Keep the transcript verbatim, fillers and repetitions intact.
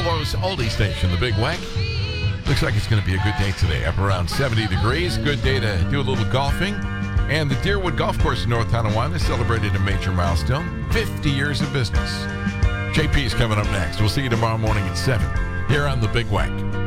Buffalo's oldie station, the Big Wack. Looks like it's going to be a good day today, up around seventy degrees. Good day to do a little golfing. And the Deerwood Golf Course in North Tonawanda celebrated a major milestone, fifty years of business. J P's coming up next. We'll see you tomorrow morning at seven here on the Big Wack.